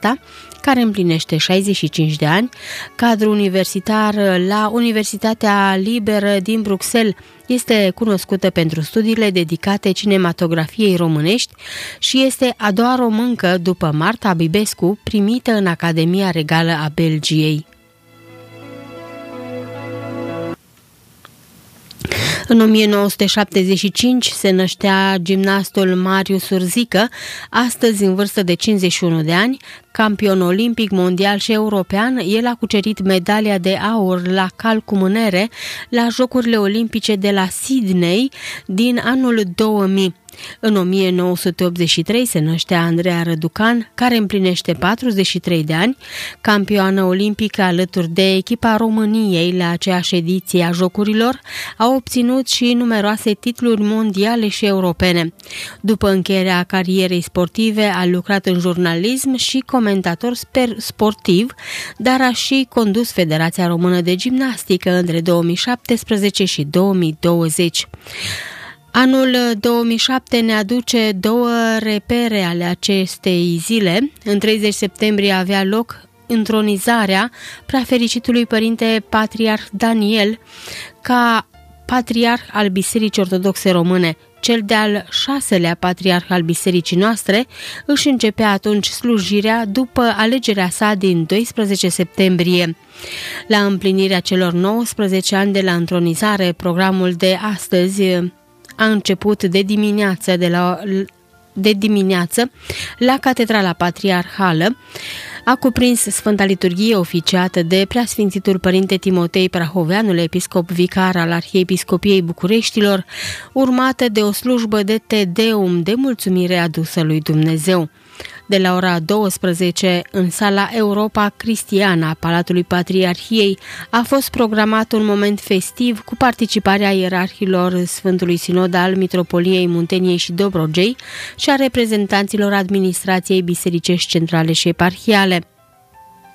acesta, care împlinește 65 de ani, cadru universitar la Universitatea Liberă din Bruxelles. Este cunoscută pentru studiile dedicate cinematografiei românești și este a doua româncă după Marta Bibescu, primită în Academia Regală a Belgiei. În 1975 se năștea gimnastul Marius Urzică, astăzi în vârstă de 51 de ani, campion olimpic, mondial și european. El a cucerit medalia de aur la cal cu mânere la Jocurile Olimpice de la Sydney din anul 2000. În 1983 se năștea Andreea Răducan, care împlinește 43 de ani, campioană olimpică alături de echipa României la aceeași ediție a Jocurilor, a obținut și numeroase titluri mondiale și europene. După încheierea carierei sportive a lucrat în jurnalism și comentator sportiv, dar a și condus Federația Română de Gimnastică între 2017 și 2020. Anul 2007 ne aduce două repere ale acestei zile. În 30 septembrie avea loc întronizarea preafericitului părinte patriarh Daniel ca patriarh al Bisericii Ortodoxe Române. Cel de-al 6-lea patriarh al bisericii noastre își începea atunci slujirea după alegerea sa din 12 septembrie. La împlinirea celor 19 ani de la întronizare, programul de astăzi a început de dimineață la Catedrala Patriarhală. A cuprins Sfânta Liturghie oficiată de Preasfințitul Părinte Timotei Prahoveanul, episcop vicar al Arhiepiscopiei Bucureștilor, urmată de o slujbă de Te Deum de mulțumire adusă lui Dumnezeu. De la ora 12, în sala Europa Cristiana a Palatului Patriarhiei, a fost programat un moment festiv cu participarea ierarhilor Sfântului Sinod al Mitropoliei Munteniei și Dobrogei și a reprezentanților administrației bisericești centrale și eparhiale.